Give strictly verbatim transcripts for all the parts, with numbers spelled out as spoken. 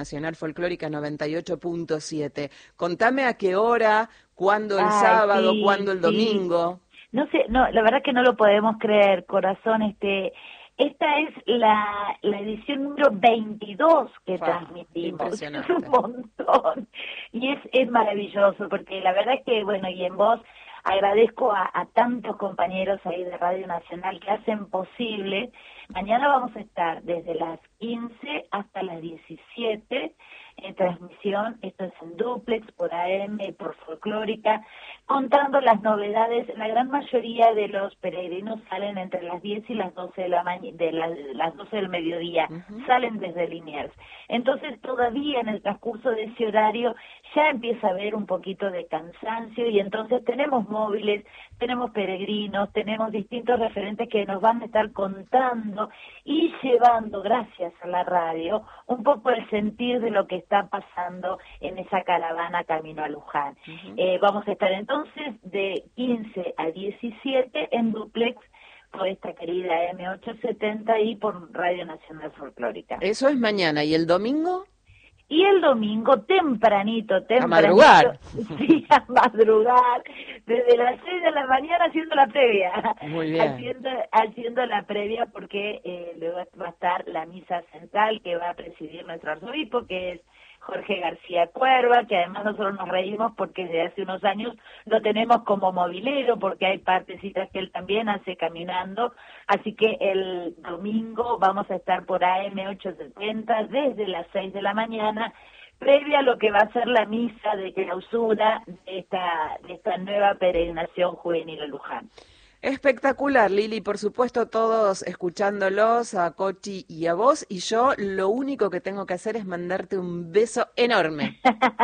Nacional Folclórica noventa y ocho punto siete. Contame a qué hora, cuándo el Ay, sábado, sí, cuándo el sí. domingo. No sé, no, la verdad que no lo podemos creer, corazón. Este, esta es la, la edición número veintidós que Fa, transmitimos. Es impresionante. un montón. Y es, es maravilloso, porque la verdad es que, bueno, y en vos agradezco a, a tantos compañeros ahí de Radio Nacional que hacen posible. Mañana vamos a estar desde las quince hasta las diecisiete en transmisión, esto es en duplex, por A M, por Folclórica, contando las novedades. La gran mayoría de los peregrinos salen entre las diez y las doce de la mañana, de la, las doce del mediodía, uh-huh. Salen desde Liniers. Entonces todavía en el transcurso de ese horario ya empieza a haber un poquito de cansancio y entonces tenemos móviles, tenemos peregrinos, tenemos distintos referentes que nos van a estar contando y llevando, gracias a la radio, un poco el sentir de lo que está pasando en esa caravana camino a Luján. Uh-huh. Eh, vamos a estar entonces de quince a diecisiete en duplex por esta querida M ochocientos setenta y por Radio Nacional Folclórica. Eso es mañana. ¿Y el domingo? Y el domingo, tempranito, tempranito. A madrugar. Sí, a madrugar. Desde las seis de la mañana haciendo la previa. Muy bien. Haciendo, haciendo la previa porque eh, luego va a estar la misa central que va a presidir nuestro arzobispo, que es Jorge García Cuerva, que además nosotros nos reímos porque desde hace unos años lo tenemos como movilero, porque hay partecitas que él también hace caminando, así que el domingo vamos a estar por A M ochocientos setenta desde las seis de la mañana, previa a lo que va a ser la misa de clausura de esta, de esta nueva peregrinación juvenil a Luján. Espectacular, Lili, por supuesto todos escuchándolos, a Cochi y a vos, y yo lo único que tengo que hacer es mandarte un beso enorme.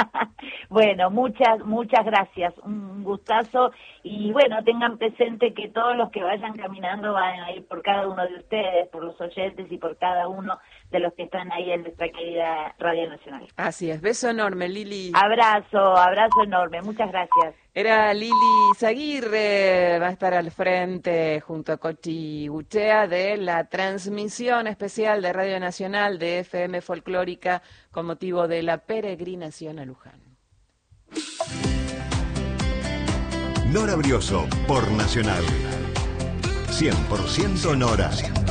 Bueno, muchas, muchas gracias, un gustazo, y bueno, tengan presente que todos los que vayan caminando van a ir por cada uno de ustedes, por los oyentes y por cada uno de los que están ahí en nuestra querida Radio Nacional. Así es, beso enorme, Lili. Abrazo, abrazo enorme, muchas gracias. Era Lili Zaguirre, va a estar al frente junto a Cochi Buchea de la transmisión especial de Radio Nacional de F M Folclórica con motivo de la peregrinación a Luján. Nora Brioso por Nacional. cien por ciento Nora.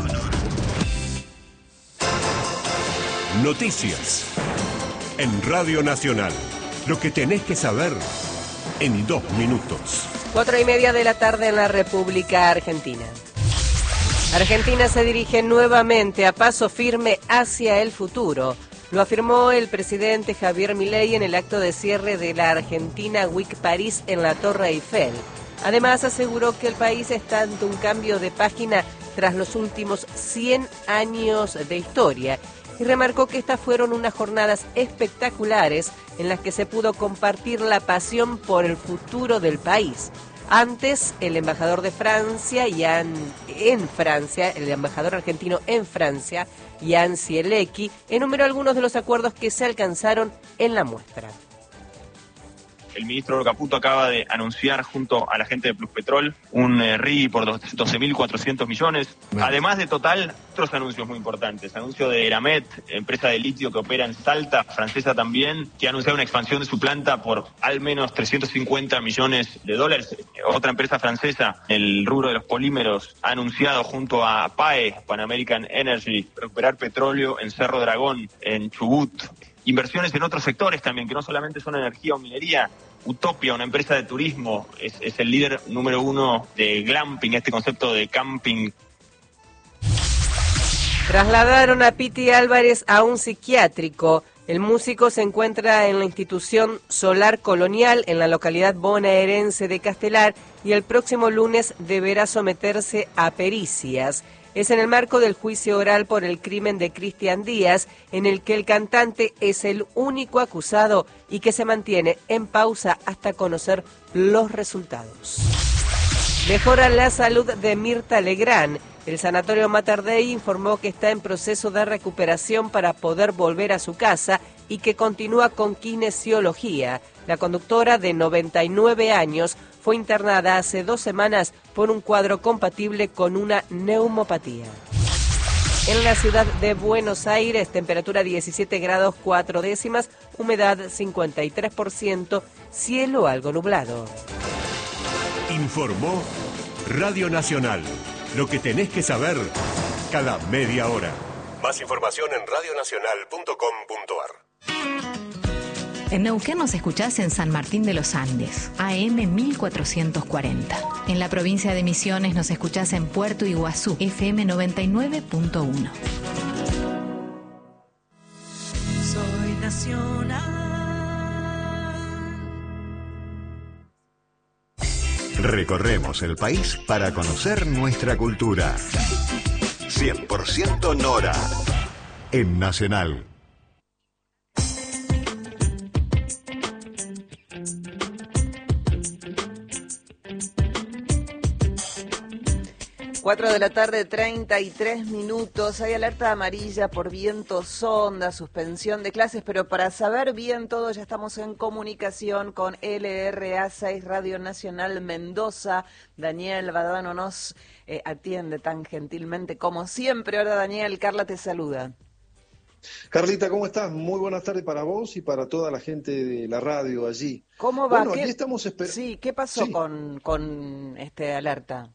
Noticias en Radio Nacional. Lo que tenés que saber en dos minutos. Cuatro y media de la tarde en la República Argentina. Argentina se dirige nuevamente a paso firme hacia el futuro. Lo afirmó el presidente Javier Milei en el acto de cierre de la Argentina Week París en la Torre Eiffel. Además, aseguró que el país está ante un cambio de página tras los últimos cien años de historia. Y remarcó que estas fueron unas jornadas espectaculares en las que se pudo compartir la pasión por el futuro del país. Antes, el embajador de Francia, Jan, en Francia, el embajador argentino en Francia, Jan Zielecki, enumeró algunos de los acuerdos que se alcanzaron en la muestra. El ministro Caputo acaba de anunciar junto a la gente de Pluspetrol un eh, R I I por doce mil cuatrocientos millones. Bueno. Además de Total, otros anuncios muy importantes. Anuncio de Eramet, empresa de litio que opera en Salta, francesa también, que ha anunciado una expansión de su planta por al menos trescientos cincuenta millones de dólares. Otra empresa francesa, el rubro de los polímeros, ha anunciado junto a P A E, Pan American Energy, recuperar petróleo en Cerro Dragón, en Chubut. Inversiones en otros sectores también, que no solamente son energía o minería. Utopia, una empresa de turismo, es, es el líder número uno de glamping, este concepto de camping. Trasladaron a Piti Álvarez a un psiquiátrico. El músico se encuentra en la institución Solar Colonial en la localidad bonaerense de Castelar y el próximo lunes deberá someterse a pericias. Es en el marco del juicio oral por el crimen de Cristian Díaz, en el que el cantante es el único acusado y que se mantiene en pausa hasta conocer los resultados. Mejora la salud de Mirta Legrand. El Sanatorio Mater Dei informó que está en proceso de recuperación para poder volver a su casa y que continúa con kinesiología. La conductora de noventa y nueve años fue internada hace dos semanas por un cuadro compatible con una neumopatía. En la ciudad de Buenos Aires, temperatura diecisiete grados cuatro décimas, humedad cincuenta y tres por ciento, cielo algo nublado. Informó Radio Nacional. Lo que tenés que saber cada media hora. Más información en radio nacional punto com punto ar. En Neuquén nos escuchás en San Martín de los Andes, A M mil cuatrocientos cuarenta. En la provincia de Misiones nos escuchás en Puerto Iguazú, F M noventa y nueve punto uno. Soy nacional. Recorremos el país para conocer nuestra cultura. cien por ciento Nora, en Nacional. cuatro de la tarde, treinta y tres minutos. Hay alerta amarilla por viento sonda, suspensión de clases, pero para saber bien todo ya estamos en comunicación con L R A seis Radio Nacional Mendoza. Daniel Badano nos eh, atiende tan gentilmente como siempre. Hola Daniel, Carla te saluda. Carlita, ¿cómo estás? Muy buenas tardes para vos y para toda la gente de la radio allí. ¿Cómo va? Bueno, ¿Qué, aquí estamos esperando. Sí, ¿qué pasó sí. con, con este alerta?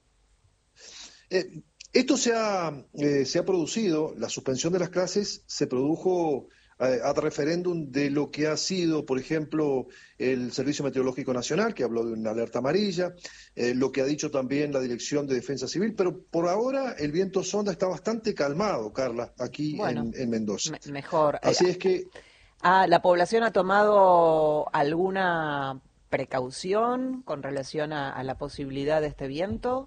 Eh, esto se ha, eh, se ha producido, la suspensión de las clases se produjo eh, ad referéndum de lo que ha sido, por ejemplo, el Servicio Meteorológico Nacional, que habló de una alerta amarilla, eh, lo que ha dicho también la Dirección de Defensa Civil, pero por ahora el viento sonda está bastante calmado, Carla, aquí bueno, en, en Mendoza. Me, mejor. Así eh, es que... Ah, ¿la población ha tomado alguna precaución con relación a, a la posibilidad de este viento?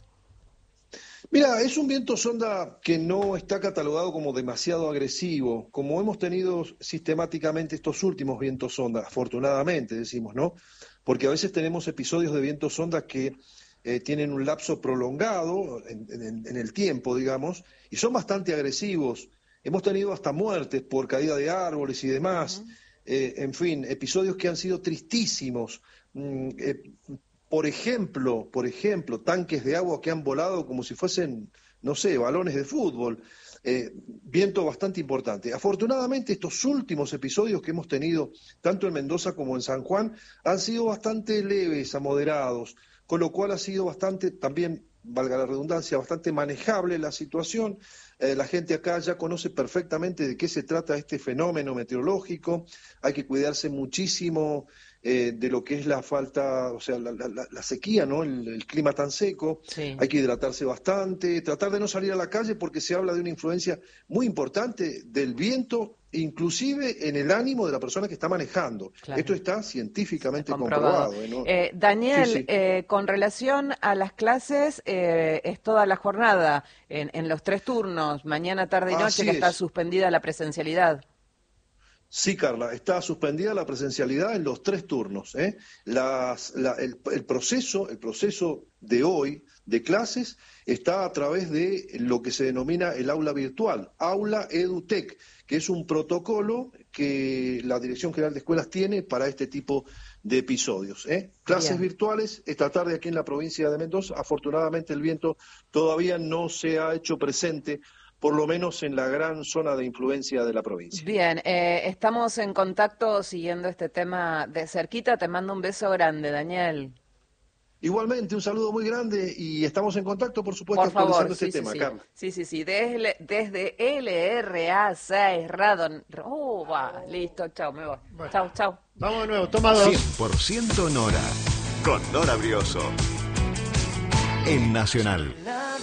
Mira, es un viento sonda que no está catalogado como demasiado agresivo, como hemos tenido sistemáticamente estos últimos vientos sonda, afortunadamente decimos, ¿no? Porque a veces tenemos episodios de vientos sonda que eh, tienen un lapso prolongado en, en, en el tiempo, digamos, y son bastante agresivos. Hemos tenido hasta muertes por caída de árboles y demás, uh-huh. eh, en fin, episodios que han sido tristísimos. Mm, eh, Por ejemplo, por ejemplo, tanques de agua que han volado como si fuesen, no sé, balones de fútbol. Eh, viento bastante importante. Afortunadamente, estos últimos episodios que hemos tenido, tanto en Mendoza como en San Juan, han sido bastante leves a moderados, con lo cual ha sido bastante, también, valga la redundancia, bastante manejable la situación. Eh, la gente acá ya conoce perfectamente de qué se trata este fenómeno meteorológico. Hay que cuidarse muchísimo Eh, de lo que es la falta, o sea, la, la, la sequía, ¿no? El, el clima tan seco, sí. Hay que hidratarse bastante, tratar de no salir a la calle porque se habla de una influencia muy importante del viento, inclusive en el ánimo de la persona que está manejando. Claro. Esto está científicamente está comprobado. comprobado ¿no? eh, Daniel, sí, sí. Eh, con relación a las clases, eh, es toda la jornada, en, en los tres turnos, mañana, tarde y noche, Así que es. Está suspendida la presencialidad. Sí, Carla, está suspendida la presencialidad en los tres turnos. ¿eh? Las, la, el, el proceso, el proceso de hoy de clases está a través de lo que se denomina el aula virtual, Aula EduTech, que es un protocolo que la Dirección General de Escuelas tiene para este tipo de episodios. ¿eh? Clases Bien. virtuales esta tarde aquí en la provincia de Mendoza. Afortunadamente el viento todavía no se ha hecho presente, por lo menos en la gran zona de influencia de la provincia. Bien, eh, estamos en contacto siguiendo este tema de cerquita. Te mando un beso grande, Daniel. Igualmente, un saludo muy grande y estamos en contacto, por supuesto, por favor, actualizando sí, este sí, tema, sí. Carla. Sí, sí, sí, desde, desde L R A seis, Radon. Oh, va, listo, chao, me voy. Bueno. Chao, chao. Vamos de nuevo, toma dos. cien por ciento Nora, con Nora Brioso, en Nacional.